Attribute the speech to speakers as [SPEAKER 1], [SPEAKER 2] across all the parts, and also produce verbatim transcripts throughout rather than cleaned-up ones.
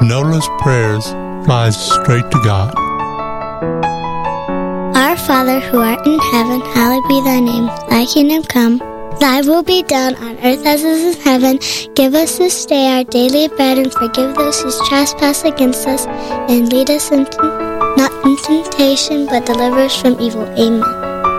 [SPEAKER 1] Nola's prayers flies straight to God.
[SPEAKER 2] Our Father, who art in heaven, hallowed be thy name. Thy kingdom come, thy will be done on earth as it is in heaven. Give us this day our daily bread, and forgive those who trespass against us. And lead us into, not into temptation, but deliver us from evil. Amen.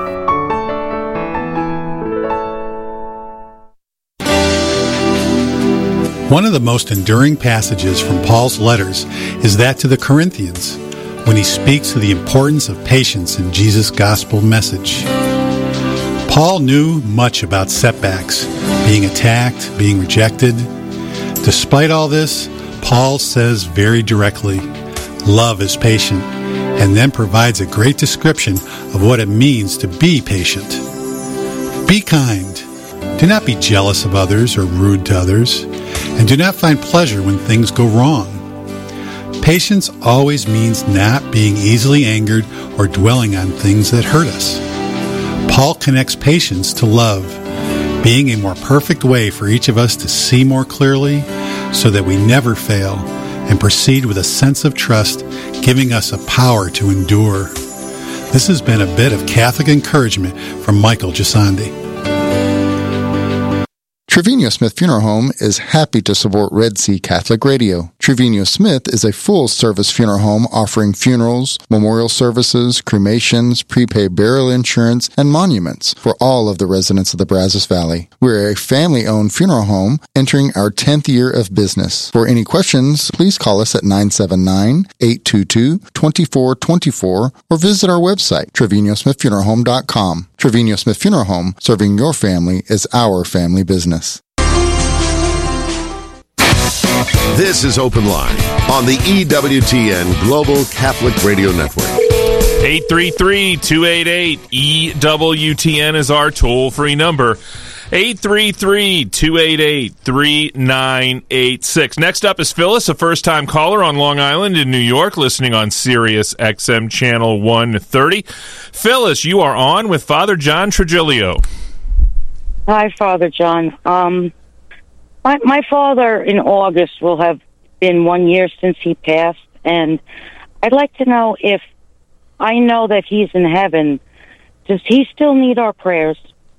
[SPEAKER 3] One of the most enduring passages from Paul's letters is that to the Corinthians, when he speaks of the importance of patience in Jesus' gospel message. Paul knew much about setbacks, being attacked, being rejected. Despite all this, Paul says very directly, love is patient, and then provides a great description of what it means to be patient. Be kind. Do not be jealous of others or rude to others, and do not find pleasure when things go wrong. Patience always means not being easily angered or dwelling on things that hurt us. Paul connects patience to love, being a more perfect way for each of us to see more clearly so that we never fail and proceed with a sense of trust, giving us a power to endure. This has been a bit of Catholic encouragement from Michael Gisandi.
[SPEAKER 4] Trevino Smith Funeral Home is happy to support Red Sea Catholic Radio. Trevino Smith is a full-service funeral home offering funerals, memorial services, cremations, prepaid burial insurance, and monuments for all of the residents of the Brazos Valley. We're a family-owned funeral home entering our tenth year of business. For any questions, please call us at nine seven nine, eight two two, two four two four or visit our website, trevino smith funeral home dot com. Trevino Smith Funeral Home, serving your family is our family business.
[SPEAKER 5] This is Open Line on the E W T N Global Catholic Radio Network.
[SPEAKER 6] eight three three, two eight eight, E W T N is our toll-free number. eight three three, two eight eight, three nine eight six. Next up is Phyllis, a first-time caller on Long Island in New York, listening on Sirius X M Channel one thirty. Phyllis, you are on with Father John Trigilio.
[SPEAKER 7] Hi, Father John. Um, my, my father in August will have been one year since he passed, and I'd like to know if I know that he's in heaven, does he still need our prayers?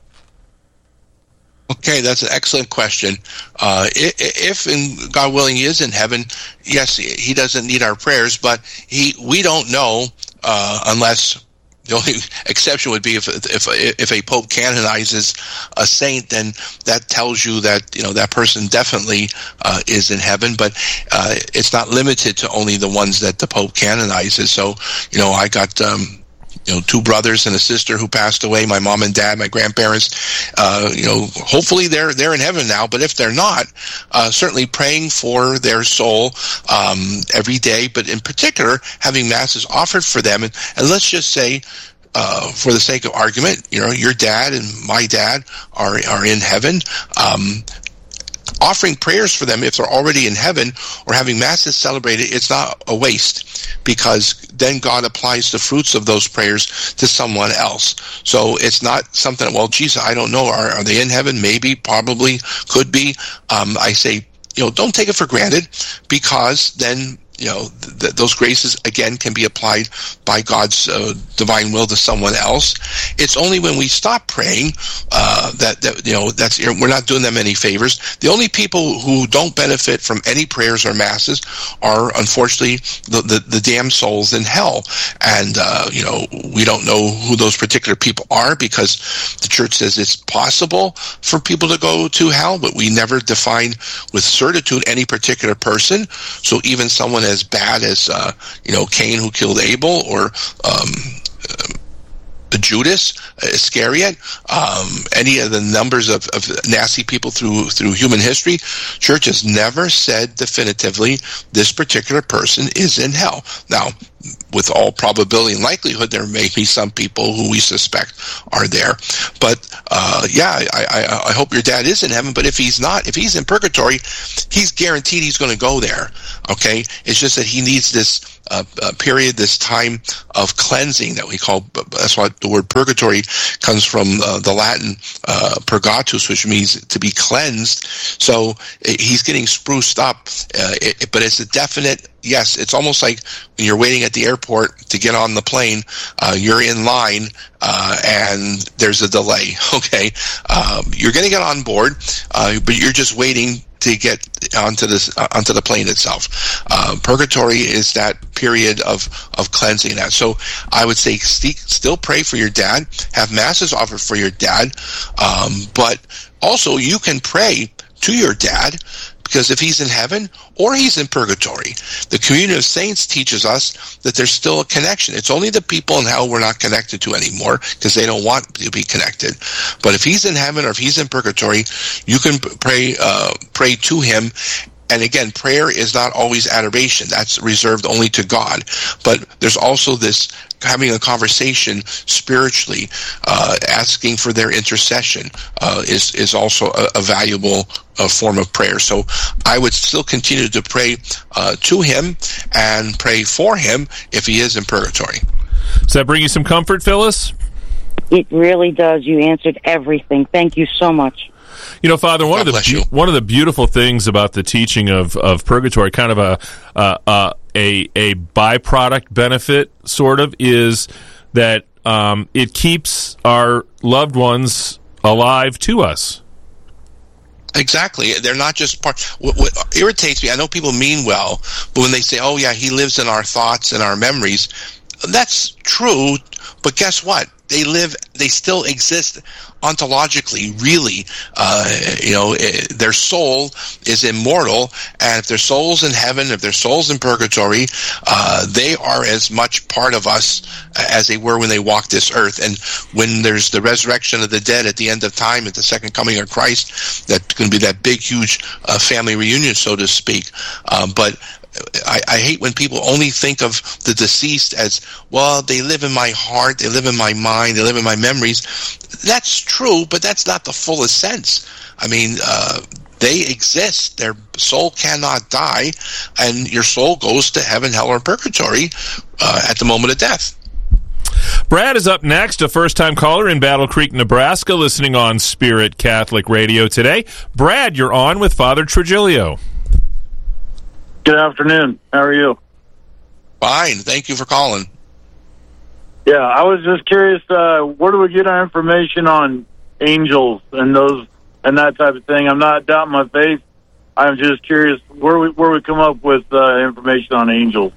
[SPEAKER 8] Okay, that's an excellent question. Uh, if, in God willing, he is in heaven, yes, he doesn't need our prayers, but he we don't know uh, unless the only exception would be if if if a pope canonizes a saint, then that tells you that you know that person definitely uh, is in heaven. But uh, it's not limited to only the ones that the pope canonizes. So you know, I got. Um, You know, two brothers and a sister who passed away. My mom and dad, my grandparents. Uh, you know, hopefully they're they're in heaven now. But if they're not, uh, certainly praying for their soul um, every day. But in particular, having masses offered for them. And, and let's just say, uh, for the sake of argument, you know, your dad and my dad are are in heaven. Um, offering prayers for them if they're already in heaven or having masses celebrated, it's not a waste, because then God applies the fruits of those prayers to someone else. So it's not something, well, Jesus, I don't know, are, are they in heaven? Maybe, probably, could be. Um, I say, you know, don't take it for granted, because then, you know, th- th- those graces, again, can be applied by God's uh, divine will to someone else. It's only when we stop praying uh, that, that, you know, that's we're not doing them any favors. The only people who don't benefit from any prayers or masses are, unfortunately, the, the, the damned souls in hell. And, uh, you know, we don't know who those particular people are, because the church says it's possible for people to go to hell, but we never define with certitude any particular person. So even someone as bad as uh, you know, Cain, who killed Abel, or um, uh, Judas Iscariot, um, any of the numbers of, of nasty people through through human history, church has never said definitively this particular person is in hell. Now, with all probability and likelihood, there may be some people who we suspect are there. But uh, yeah, I, I, I hope your dad is in heaven. But if he's not, if he's in purgatory, he's guaranteed he's going to go there. Okay, it's just that he needs this uh, uh, period, this time of cleansing that we call. That's why the word purgatory comes from uh, the Latin uh, purgatus, which means to be cleansed. So he's getting spruced up, uh, it, but it's a definite. Yes, it's almost like when you're waiting at the airport to get on the plane, uh, you're in line, uh, and there's a delay, okay? Um, you're going to get on board, uh, but you're just waiting to get onto this uh, onto the plane itself. Uh, purgatory is that period of, of cleansing that. So I would say st- still pray for your dad, have masses offered for your dad, um, but also you can pray to your dad, because if he's in heaven or he's in purgatory, the communion of saints teaches us that there's still a connection. It's only the people in hell we're not connected to anymore because they don't want to be connected. But if he's in heaven or if he's in purgatory, you can pray uh, pray to him. And again, prayer is not always adoration. That's reserved only to God. But there's also this having a conversation spiritually, uh, asking for their intercession uh, is, is also a, a valuable uh, form of prayer. So I would still continue to pray uh, to him and pray for him if he is in purgatory.
[SPEAKER 6] Does that bring you some comfort, Phyllis?
[SPEAKER 7] It really does. You answered everything. Thank you so much.
[SPEAKER 6] You know, Father, one
[SPEAKER 8] God
[SPEAKER 6] of the
[SPEAKER 8] you.
[SPEAKER 6] one of the beautiful things about the teaching of, of purgatory, kind of a uh, uh, a a byproduct benefit, sort of, is that um, it keeps our loved ones alive to us.
[SPEAKER 8] Exactly. They're not just part. What, what irritates me, I know people mean well, but when they say, "Oh yeah, he lives in our thoughts and our memories," that's true. But guess what? They live, they still exist ontologically, really. Uh, you know, it, their soul is immortal, and if their soul's in heaven, if their soul's in purgatory, uh, they are as much part of us as they were when they walked this earth. And when there's the resurrection of the dead at the end of time, at the second coming of Christ, that's going to be that big, huge uh, family reunion, so to speak. Um, but I, I hate when people only think of the deceased as, well, they live in my heart, they live in my mind, they live in my memories. That's true, but that's not the fullest sense. I mean, uh, they exist. Their soul cannot die, and your soul goes to heaven, hell, or purgatory uh, at the moment of death.
[SPEAKER 6] Brad is up next, a first-time caller in Battle Creek, Nebraska, listening on Spirit Catholic Radio today. Brad, you're on with Father Trigilio.
[SPEAKER 9] Good afternoon. How are you?
[SPEAKER 8] Fine. Thank you for calling.
[SPEAKER 9] Yeah, I was just curious, uh, where do we get our information on angels and those and that type of thing? I'm not doubting my faith. I'm just curious where we where we come up with uh, information on angels.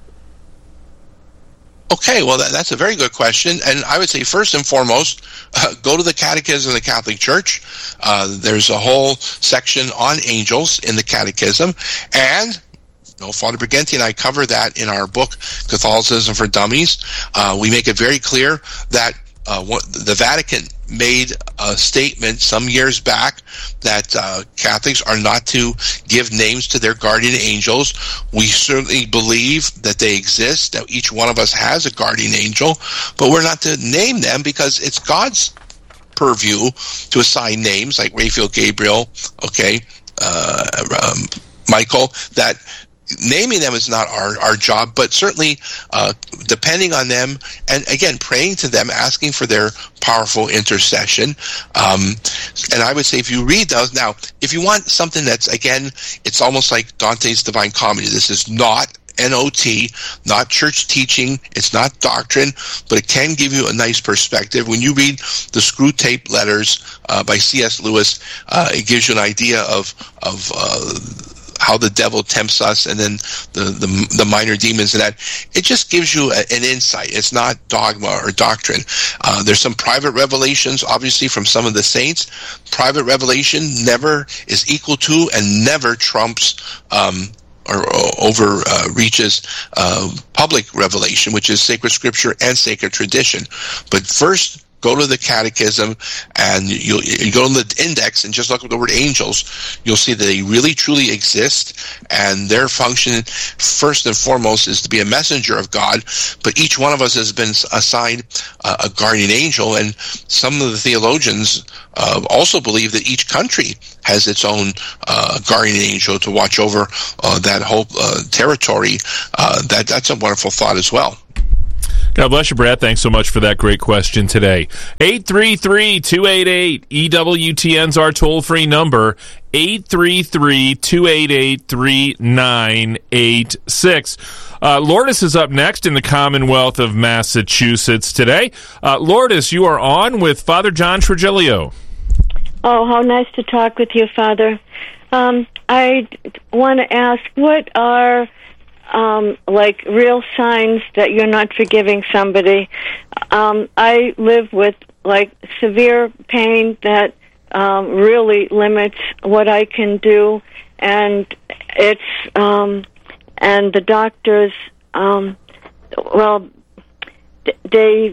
[SPEAKER 8] Okay, well, that, that's a very good question. And I would say, first and foremost, uh, go to the Catechism of the Catholic Church. Uh, there's a whole section on angels in the Catechism. And You know, Father Briganti and I cover that in our book, Catholicism for Dummies. Uh, we make it very clear that uh, what, the Vatican made a statement some years back that uh, Catholics are not to give names to their guardian angels. We certainly believe that they exist, that each one of us has a guardian angel, but we're not to name them because it's God's purview to assign names like Raphael, Gabriel, okay, uh, um, Michael, that naming them is not our, our job, but certainly uh, depending on them, and again, praying to them, asking for their powerful intercession. Um, and I would say if you read those, now, if you want something that's, again, it's almost like Dante's Divine Comedy. This is not N O T, not church teaching, it's not doctrine, but it can give you a nice perspective. When you read the Screw Tape Letters uh, by C S Lewis, uh, it gives you an idea of, of uh, how the devil tempts us, and then the, the the minor demons and that. It just gives you a, an insight. It's not dogma or doctrine. Uh, there's some private revelations, obviously, from some of the saints. Private revelation never is equal to and never trumps um, or, or overreaches uh, uh, public revelation, which is sacred scripture and sacred tradition. But first, go to the catechism and you, you go to the index and just look up the word angels, you'll see that they really truly exist, and their function first and foremost is to be a messenger of God. But each one of us has been assigned uh, a guardian angel, and some of the theologians uh, also believe that each country has its own uh, guardian angel to watch over uh, that whole uh, territory. Uh, that that's a wonderful thought as well.
[SPEAKER 6] God bless you, Brad. Thanks so much for that great question today. eight three three, two eight eight, E W T N's our toll-free number, eight three three, two eight eight, three nine eight six. Uh, Lourdes is up next in the Commonwealth of Massachusetts today. Uh, Lourdes, you are on with Father John Trigilio.
[SPEAKER 10] Oh, how nice to talk with you, Father. Um, I want to ask, what are... Um, like real signs that you're not forgiving somebody? Um, I live with like severe pain that um, really limits what I can do, and it's um, and the doctors, um, well, they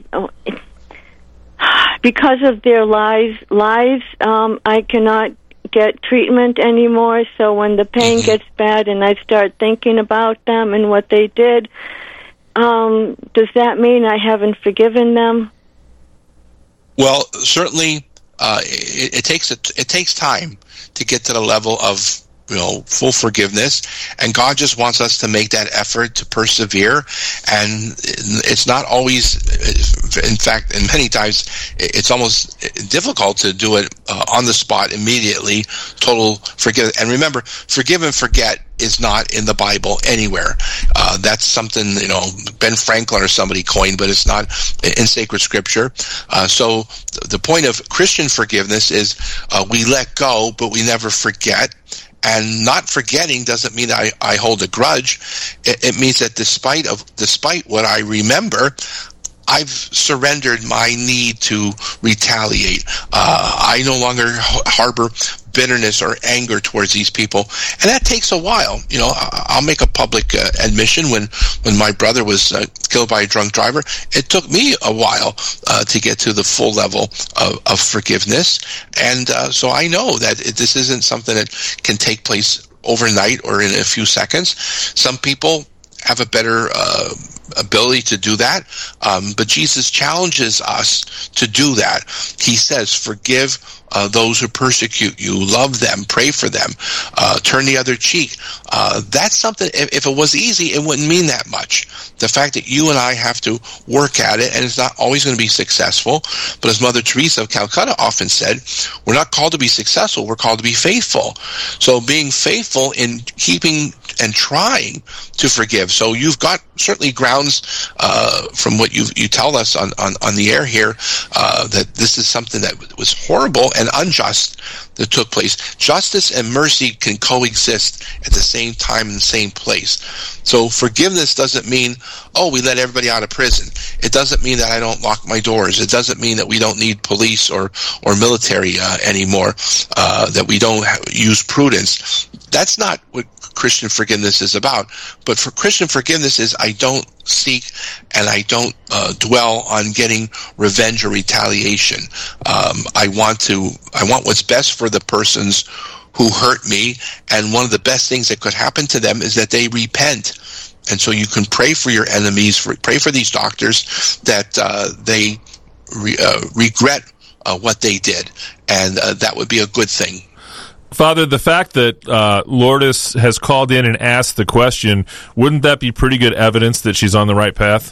[SPEAKER 10] because of their lies, lies, um, I cannot get treatment anymore. So when the pain gets bad and I start thinking about them and what they did, um, does that mean I haven't forgiven them?
[SPEAKER 8] Well, certainly, uh, it, it takes a, it takes time to get to the level of, you know, full forgiveness, and God just wants us to make that effort to persevere. And it's not always, in fact, and many times, it's almost difficult to do it uh, on the spot immediately. Total forgive. And remember, forgive and forget is not in the Bible anywhere. Uh, that's something, you know, Ben Franklin or somebody coined, but it's not in sacred scripture. Uh, so the point of Christian forgiveness is uh, we let go, but we never forget. And not forgetting doesn't mean I, I hold a grudge. It, it means that despite of despite what I remember, I've surrendered my need to retaliate. Uh, I no longer harbor bitterness or anger towards these people, and that takes a while. You know, I'll make a public uh, admission. When when my brother was uh, killed by a drunk driver, it took me a while uh, to get to the full level of, of forgiveness, and uh, so I know that it, this isn't something that can take place overnight or in a few seconds. Some people have a better uh, ability to do that, um, but Jesus challenges us to do that. He says, forgive uh, those who persecute you, love them, pray for them, uh, turn the other cheek. Uh, that's something, if, if it was easy, it wouldn't mean that much. The fact that you and I have to work at it, and it's not always going to be successful, but as Mother Teresa of Calcutta often said, we're not called to be successful, we're called to be faithful. So being faithful in keeping and trying to forgive. So you've got certainly grounds uh, from what you you tell us on, on, on the air here uh, that this is something that was horrible and unjust that took place. Justice and mercy can coexist at the same time in the same place. So forgiveness doesn't mean, oh, we let everybody out of prison. It doesn't mean that I don't lock my doors. It doesn't mean that we don't need police or, or military uh, anymore, uh, that we don't ha- use prudence. That's not what Christian forgiveness is about. But for Christian forgiveness is I don't seek and I don't uh, dwell on getting revenge or retaliation. Um, I want to, I want what's best for the persons who hurt me, and one of the best things that could happen to them is that they repent. And so you can pray for your enemies, for, pray for these doctors that uh, they re, uh, regret uh, what they did, and uh, that would be a good thing.
[SPEAKER 6] Father, the fact that uh, Lourdes has called in and asked the question, wouldn't that be pretty good evidence that she's on the right path?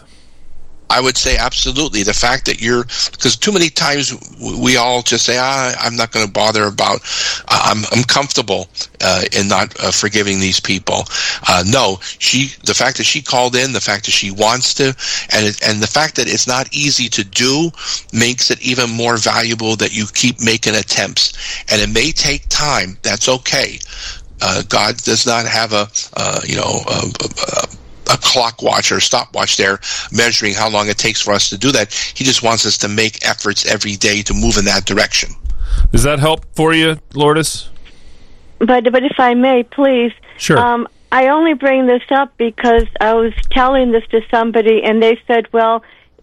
[SPEAKER 8] I would say absolutely. The fact that you're, because too many times we all just say, ah, I'm not going to bother about, uh, I'm I'm comfortable uh, in not uh, forgiving these people. Uh, no, she, the fact that she called in, the fact that she wants to, and it, and the fact that it's not easy to do makes it even more valuable that you keep making attempts. And it may take time. That's okay. Uh, God does not have a, uh, you know, a, a, a clock watch or stopwatch there measuring how long it takes for us to do that. He just wants us to make efforts every day to move in that direction.
[SPEAKER 6] Does that help for you, Lourdes?
[SPEAKER 10] But but if I may, please.
[SPEAKER 6] Sure.
[SPEAKER 10] Um, I only bring this up because I was telling this to somebody, and they said, well,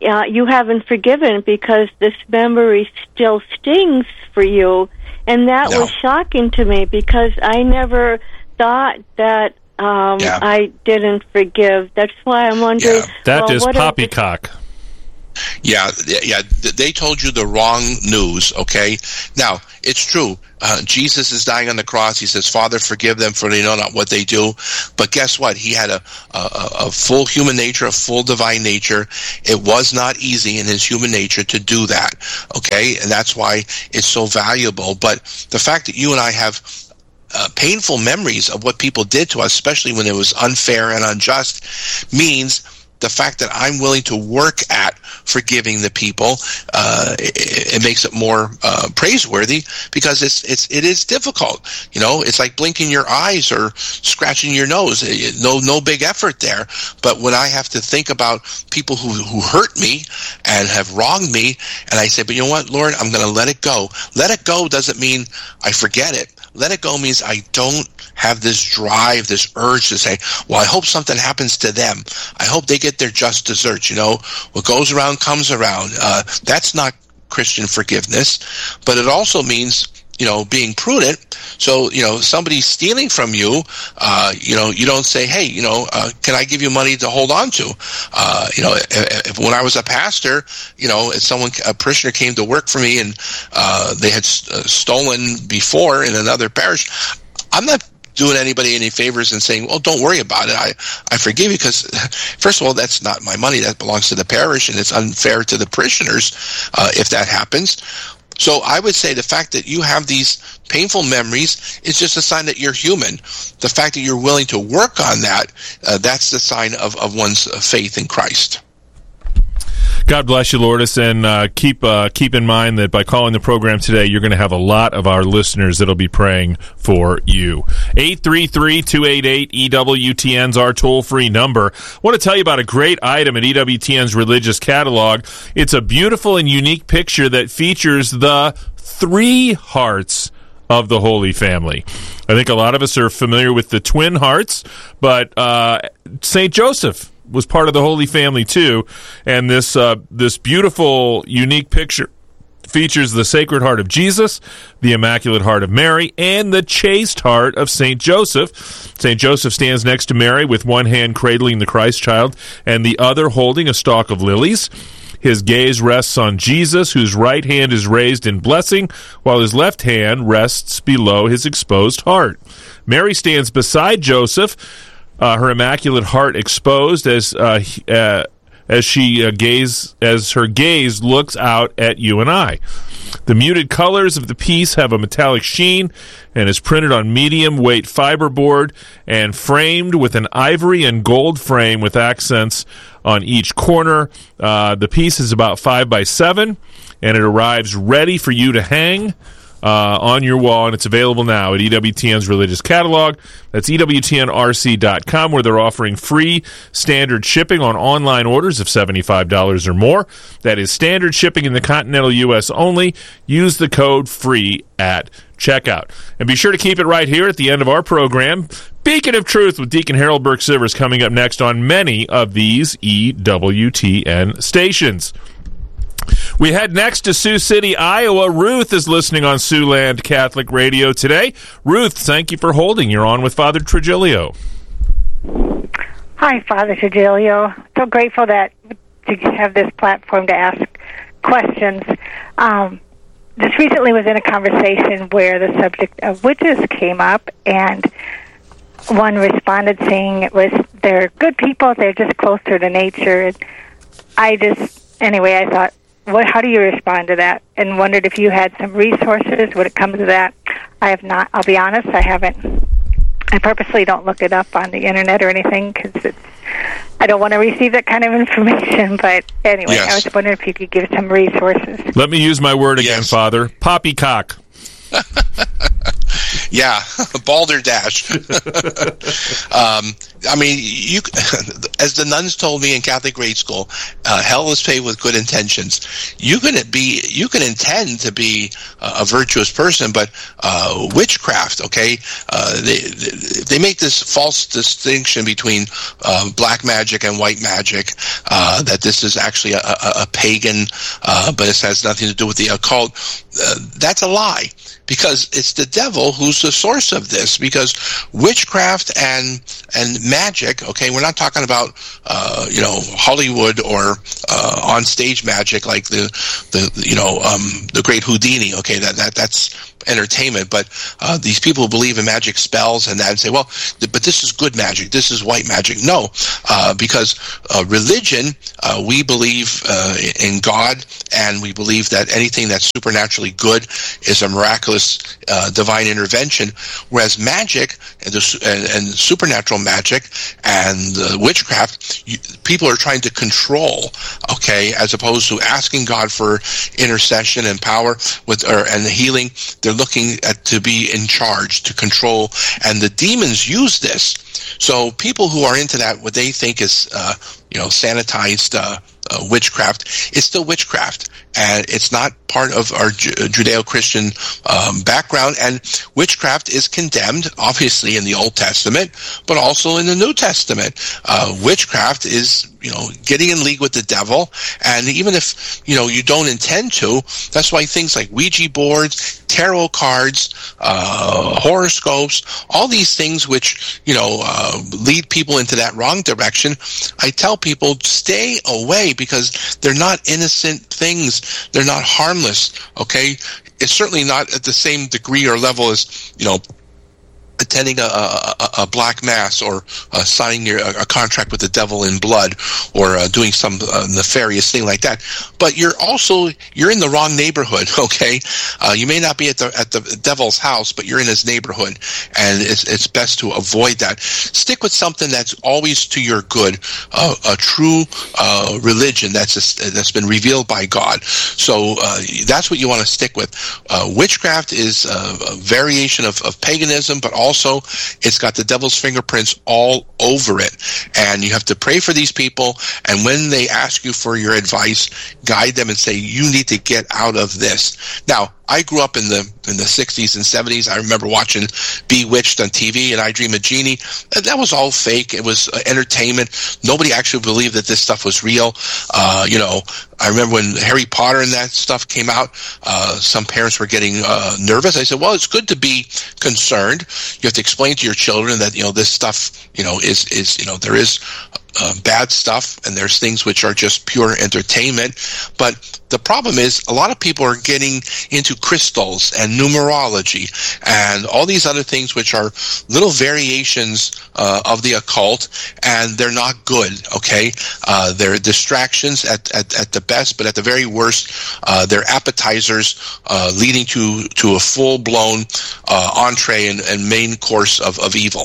[SPEAKER 10] uh, you haven't forgiven because this memory still stings for you. And that
[SPEAKER 8] No.
[SPEAKER 10] was shocking to me because I never thought that um,
[SPEAKER 8] Yeah.
[SPEAKER 10] I didn't forgive. That's why I'm wondering.
[SPEAKER 8] Yeah.
[SPEAKER 6] That
[SPEAKER 10] well,
[SPEAKER 6] is
[SPEAKER 10] what are the-
[SPEAKER 6] poppycock.
[SPEAKER 8] Yeah, yeah. They told you the wrong news. Okay. Now it's true. Uh, Jesus is dying on the cross. He says, "Father, forgive them, for they know not what they do." But guess what? He had a, a a full human nature, a full divine nature. It was not easy in his human nature to do that. Okay, and that's why it's so valuable. But the fact that you and I have Uh, painful memories of what people did to us, especially when it was unfair and unjust, means the fact that I'm willing to work at forgiving the people, uh, it, it makes it more uh, praiseworthy because it's it's it is difficult. You know, it's like blinking your eyes or scratching your nose. No no big effort there. But when I have to think about people who who hurt me and have wronged me, and I say, but you know what, Lord, I'm going to let it go. Let it go doesn't mean I forget it. Let it go means I don't have this drive, this urge to say, well, I hope something happens to them. I hope they get their just desserts. You know, what goes around comes around. Uh, that's not Christian forgiveness. But it also means, you know, being prudent. So, you know, somebody's stealing from you, uh, you know, you don't say, hey, you know, uh, can I give you money to hold on to? Uh, you know, if, if, when I was a pastor, you know, if someone, a parishioner came to work for me and uh, they had uh, stolen before in another parish, I'm not doing anybody any favors and saying, well, don't worry about it. I, I forgive you because, first of all, that's not my money. That belongs to the parish, and it's unfair to the parishioners uh, if that happens. So I would say the fact that you have these painful memories is just a sign that you're human. The fact that you're willing to work on that, uh, that's the sign of, of one's faith in Christ.
[SPEAKER 6] God bless you, Lourdes, and uh, keep uh, keep in mind that by calling the program today, you're going to have a lot of our listeners that'll be praying for you. eight three three, two eight eight, E W T N is our toll-free number. I want to tell you about a great item at E W T N's religious catalog. It's a beautiful and unique picture that features the three hearts of the Holy Family. I think a lot of us are familiar with the twin hearts, but uh, Saint Joseph was part of the Holy Family too, and this uh, this beautiful, unique picture features the Sacred Heart of Jesus, the Immaculate Heart of Mary, and the Chaste Heart of Saint Joseph. Saint Joseph stands next to Mary with one hand cradling the Christ child and the other holding a stalk of lilies. His gaze rests on Jesus, whose right hand is raised in blessing, while his left hand rests below his exposed heart. Mary stands beside Joseph, Uh, her immaculate heart exposed as uh, uh, as she uh, gaze as her gaze looks out at you and I. The muted colors of the piece have a metallic sheen and is printed on medium weight fiberboard and framed with an ivory and gold frame with accents on each corner. Uh, the piece is about five by seven, and it arrives ready for you to hang Uh, on your wall, and it's available now at E W T N's religious catalog. That's E W T N R C dot com, where they're offering free standard shipping on online orders of seventy-five dollars or more. That is standard shipping in the continental U S only. Use the code FREE at checkout. And be sure to keep it right here at the end of our program. Beacon of Truth with Deacon Harold Burke-Sivers coming up next on many of these E W T N stations. We head next to Sioux City, Iowa. Ruth is listening on Siouxland Catholic Radio today. Ruth, thank you for holding. You're on with Father Trigilio.
[SPEAKER 11] Hi, Father Trigilio. So grateful that to have this platform to ask questions. Um, just recently was in a conversation where the subject of witches came up, and one responded saying it was they're good people, they're just closer to nature. And I just, anyway, I thought, What? How do you respond to that? And wondered if you had some resources when it comes to that. I have not. I'll be honest. I haven't. I purposely don't look it up on the internet or anything because it's. I don't want to receive that kind of information. But anyway, yes. I was wondering if you could give some resources.
[SPEAKER 6] Let me use my word again, yes. Father. Poppycock.
[SPEAKER 8] Yeah, balderdash. um, I mean, you, as the nuns told me in Catholic grade school, uh, hell is paved with good intentions. You can be, you can intend to be a virtuous person, but uh, witchcraft. Okay, uh, they they make this false distinction between uh, black magic and white magic. Uh, that this is actually a, a, a pagan, uh, but it has nothing to do with the occult. Uh, that's a lie. Because it's the devil who's the source of this. Because witchcraft and and magic, okay, we're not talking about uh, you know Hollywood or uh, on stage magic like the the you know um, the great Houdini. Okay, that that that's entertainment. But uh, these people who believe in magic spells and that and say, well, th- but this is good magic. This is white magic. No, uh, because uh, religion, uh, we believe uh, in God, and we believe that anything that's supernaturally good is a miraculous Uh, divine intervention, whereas magic and, the, and, and supernatural magic and uh, witchcraft, you, people are trying to control, okay, as opposed to asking God for intercession and power with or, and healing. They're looking at to be in charge, to control, and the demons use this. So people who are into that, what they think is uh, you know sanitized uh, uh, witchcraft, it's still witchcraft. And it's not part of our Judeo-Christian um, background. And witchcraft is condemned, obviously, in the Old Testament, but also in the New Testament. Uh, witchcraft is, you know, getting in league with the devil. And even if, you know, you don't intend to, that's why things like Ouija boards, tarot cards, uh, horoscopes, all these things which, you know, uh, lead people into that wrong direction, I tell people, stay away because they're not innocent things. They're not harmless, okay? It's certainly not at the same degree or level as, you know, attending a, a, a black mass or uh, signing your, a contract with the devil in blood or uh, doing some uh, nefarious thing like that. But you're also, you're in the wrong neighborhood, okay? Uh, you may not be at the at the devil's house, but you're in his neighborhood, and it's, it's best to avoid that. Stick with something that's always to your good, uh, a true uh, religion that's a, that's been revealed by God. So uh, that's what you want to stick with. Uh, witchcraft is a, a variation of, of paganism, but also Also, it's got the devil's fingerprints all over it. And you have to pray for these people. And when they ask you for your advice, guide them and say, you need to get out of this. Now, I grew up in the in the sixties and seventies. I remember watching Bewitched on T V and I Dream of Jeannie. That was all fake. It was uh, entertainment. Nobody actually believed that this stuff was real. Uh, you know, I remember when Harry Potter and that stuff came out, uh, some parents were getting uh, nervous. I said, well, it's good to be concerned. You have to explain to your children that, you know, this stuff, you know, is, is you know, there is uh, bad stuff and there's things which are just pure entertainment. But the problem is a lot of people are getting into crystals and numerology and all these other things which are little variations uh, of the occult, and they're not good, okay? Uh, they're distractions at, at, at the best, but at the very worst, uh, they're appetizers uh, leading to, to a full-blown uh, entree and, and main course of, of evil.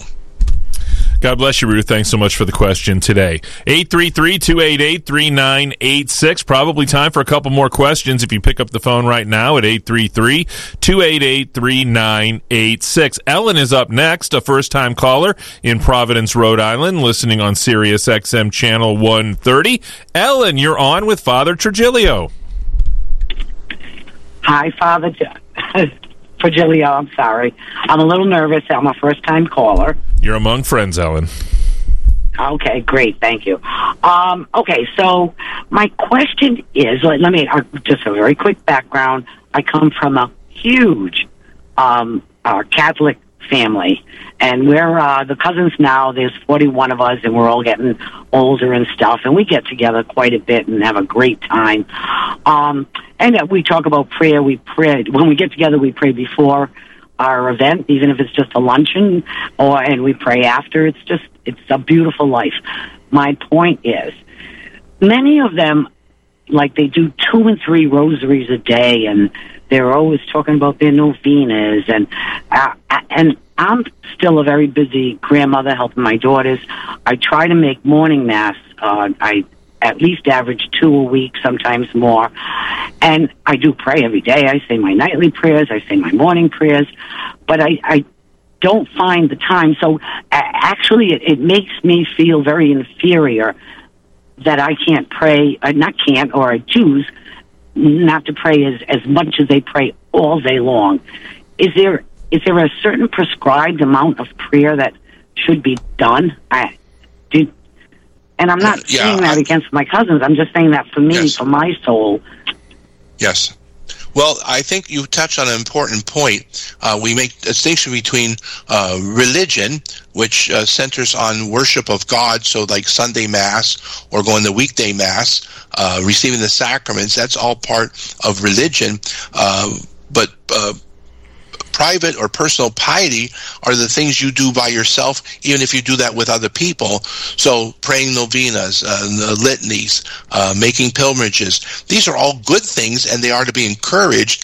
[SPEAKER 6] God bless you, Ruth. Thanks so much for the question today. eight three three, two eight eight, three nine eight six. Probably time for a couple more questions if you pick up the phone right now at eight three three, two eight eight, three nine eight six. Ellen is up next, a first-time caller in Providence, Rhode Island, listening on Sirius X M Channel one thirty. Ellen, you're on with Father Trigilio.
[SPEAKER 12] Hi, Father Trigilio. I'm sorry. I'm a little nervous. I'm a first-time caller.
[SPEAKER 6] You're among friends, Ellen.
[SPEAKER 12] Okay, great. Thank you. Um, okay, so my question is, let, let me, uh, just a very quick background. I come from a huge um, uh, Catholic family, and we're uh, the cousins now. There's forty-one of us, and we're all getting older and stuff, and we get together quite a bit and have a great time. Um, and uh, we talk about prayer. We pray. When we get together, we pray before our event, even if it's just a luncheon, or and we pray after. It's just, it's a beautiful life. My point is, many of them, like, they do two and three rosaries a day, and they're always talking about their novenas, and uh, and I'm still a very busy grandmother helping my daughters. I try to make morning mass. Uh, I at least average two a week, sometimes more. And I do pray every day. I say my nightly prayers. I say my morning prayers. But I, I don't find the time. So uh, actually, it, it makes me feel very inferior that I can't pray, uh, not can't, or I choose not to pray as, as much as they pray all day long. Is there is there a certain prescribed amount of prayer that should be done? I do, and I'm not uh, yeah, saying that I, against my cousins. I'm just saying that for me, yes. for my soul.
[SPEAKER 8] Yes. Well, I think you touched on an important point. Uh, we make a distinction between uh, religion, which uh, centers on worship of God, so like Sunday Mass or going to weekday Mass, uh, receiving the sacraments, that's all part of religion. Uh, but uh, private or personal piety are the things you do by yourself, even if you do that with other people. So praying novenas, uh, litanies, uh, making pilgrimages, these are all good things, and they are to be encouraged.